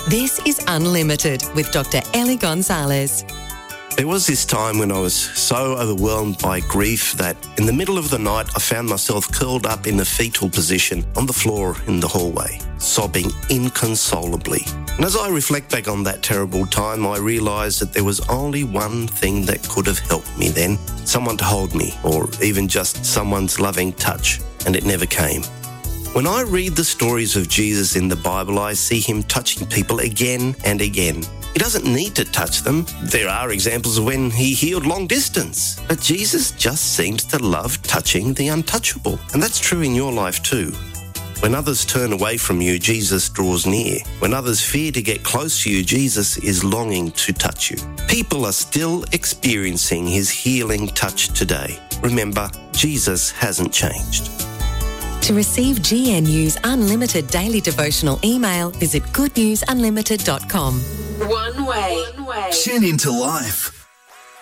This is Unlimited with Dr. Ellie Gonzalez. There was this time when I was so overwhelmed by grief that in the middle of the night I found myself curled up in a fetal position on the floor in the hallway, sobbing inconsolably. And as I reflect back on that terrible time, I realised that there was only one thing that could have helped me then, someone to hold me, or even just someone's loving touch, and it never came. When I read the stories of Jesus in the Bible, I see him touching people again and again. He doesn't need to touch them. There are examples of when he healed long distance. But Jesus just seems to love touching the untouchable. And that's true in your life too. When others turn away from you, Jesus draws near. When others fear to get close to you, Jesus is longing to touch you. People are still experiencing his healing touch today. Remember, Jesus hasn't changed. To receive GNU's unlimited daily devotional email, visit goodnewsunlimited.com. One way. Tune into life.